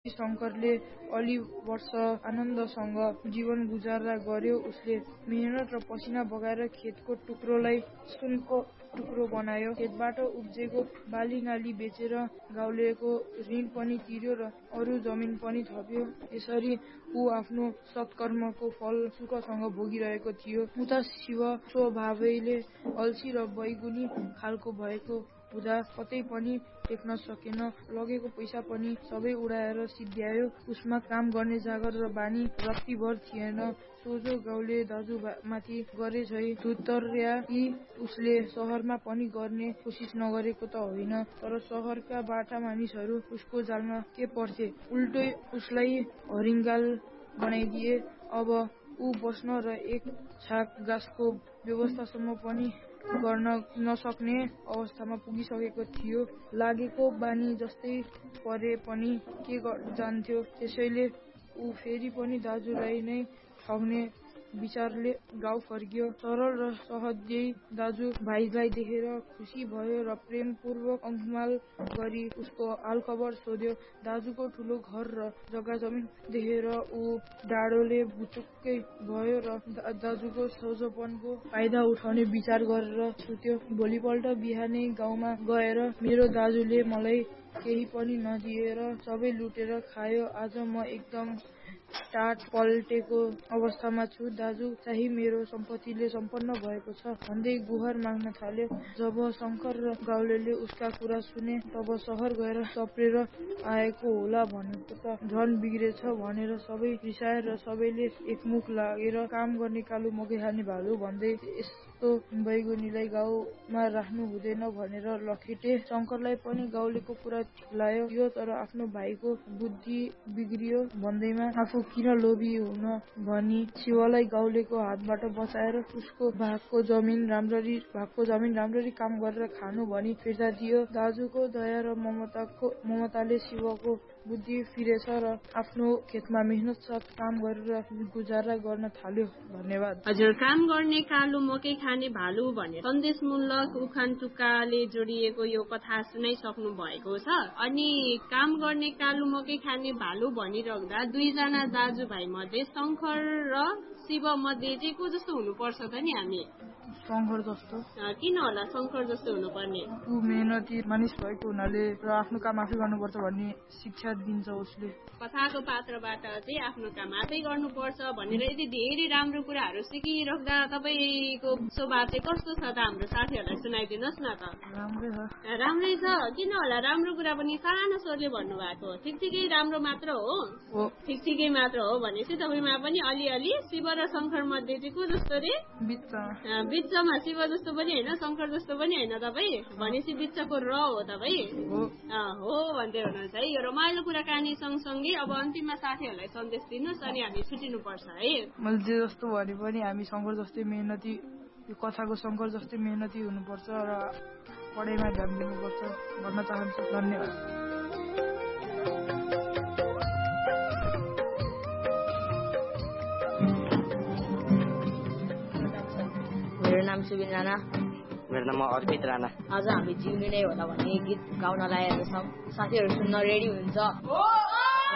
शङ्करले अलि वर्ष आनन्दसँग जीवन गुजारा गर्यो। उसले मेहनत र पसिना बगाएर खेतको टुक्रोलाई सुनको टुक्रो बनायो। खेतबाट उब्जेको बाली नाली बेचेर गाउँलेको ऋण पनि तिर्यो र अरू जमिन पनि थप्यो। यसरी ऊ आफ्नो सत्कर्मको फल सुखसँग भोगिरहेको थियो। उता शिव स्वभावैले अल्छी र बैगुनी खालको भएको हुँदा कतै पनि टेक्न सकेन। लगेको पैसा पनि सबै उडाएर सिद्ध्यायो। उसमा काम गर्ने जागर र बानी रत्तिभर थिएन। सोझो गाउँले दाजुमाथि गरे झै धुतर्या कि उसले सहरमा पनि गर्ने कोसिस नगरेको त होइन, तर सहरका बाठा मानिसहरू उसको जालमा के पर्थे, उल्टै उसलाई हरिङ्गाल बनाइदिए। अब ऊ बस्न र एक छाक गाँसको व्यवस्थासम्म पनि गर्न नसक्ने अवस्थामा पुगिसकेको थियो। लागेको बानी जस्तै परे पनि के जान्थ्यो। त्यसैले ऊ फेरि पनि दाजुलाई नै ठग्ने विचारले गाउँ फर्कियो। सरल र सहृदय दाजु भाइलाई देखेर खुसी भयो र प्रेमपूर्वक अङ्कमाल गरी उसको हालखबर सोध्यो। दाजुको ठुलो घर र जग्गा जमिन देखेर ऊ डाडोले बुचुक्कै भयो र दाजुको सोझोपनको फाइदा उठाउने विचार गरेर सुत्यो। भोलिपल्ट बिहानै गाउँमा गएर मेरो दाजुले मलाई केही पनि नदिएर सबै लुटेर खायो। आज म एकदम टाट पल्टेको अवस्थामा छु। दाजु चाहिँ मेरो सम्पत्तिले सम्पन्न भएको छ भन्दै गुहार माग्न थाल्यो। जब शङ्कर र गाउँलेले उसका कुरा सुने तब सहर गएर चप्रेर आएको होला भनेको त झन बिग्रेछ भनेर सबै रिसाए र सबैले एकमुख लागेर काम गर्ने कालो मकै खाने भालु भन्दै यस्तो बैगुनीलाई गाउँमा राख्नु हुँदैन भनेर लखेटे। शङ्करलाई पनि गाउँलेको कुरा ठिक लाग्यो, तर आफ्नो भाइको बुद्धि बिग्रियो भन्दैमा आफू किन लोभी हुन भनी शिवलाई गाउँलेको हातबाट बचाएर उसको भागको जमिन राम्ररी काम गरेर खानु भनी फिर्ता दियो। दाजुको दया र ममताले शिवको बुद्धि फिरेछ र आफ्नो खेतमा मेहनत साथ काम गरेर गुजारा गर्न थाल्यो। धन्यवाद। हजुर, काम गर्ने कालो मकै खाने भालु भने सन्देशमूलक उखान तुक्काले जोडिएको यो कथा सुनाइसक्नु भएको छ। अनि काम गर्ने कालो मकै खाने भालु भनिरहँदा दुईजना दाजुभाइ मध्ये शङ्कर र शिव मध्ये चाहिँ को जस्तो हुनुपर्छ त नि? हामी शङ्कर जस्तो। किन होला शङ्कर जस्तो हुनुपर्ने? ऊ मेहनती मानिस भएको हुनाले र आफ्नो काम आफै गर्नुपर्छ भन्ने शिक्षा दिन्छ उसले। कथाको पात्रबाट चाहिँ आफ्नो काम आफै गर्नुपर्छ भनेर यदि धेरै राम्रो कुराहरू सिकिराख्दा तपाईँको स्वभाव चाहिँ कस्तो छ त? हाम्रो साथीहरूलाई सुनाइदिनुहोस् न त। राम्रै छ। किन होला? राम्रो कुरा पनि सानो स्वरले भन्नुभएको। ठिकठिकै राम्रो मात्र हो? ठिकठिकै मात्र हो भनेपछि तपाईँमा पनि अलिअलि शिव र शङ्कर मध्ये चाहिँ को जस्तो रे? बिचमा। शिव जस्तो पनि होइन, शङ्कर जस्तो पनि होइन तपाईँ भनेपछि बिचको र हो तपाईँ? हो भन्दै हुनुहुन्छ है। यो रमाइलो कुराकानी सँगसँगै अब अन्तिममा साथीहरूलाई सन्देश दिनुहोस् अनि हामी छुटिनु पर्छ है। मैले जे जस्तो भने पनि हामी शङ्कर जस्तै मेहनती, यो कथाको शङ्कर जस्तै मेहनती हुनुपर्छ र पढाइमा ध्यान दिनुपर्छ भन्न चाहन्छु। धन्यवाद। मेरो नाम सुबिन राणा। मेरो नाम अर्पित राणा। आज हामी जिउने नै होला भन्ने गीत गाउन लागेको छौँ। साथीहरू सुन्न रेडी हुन्छ?